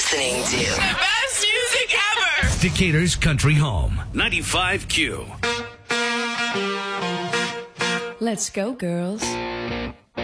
listening to The best music ever. Decatur's Country Home, 95Q. Let's go, girls.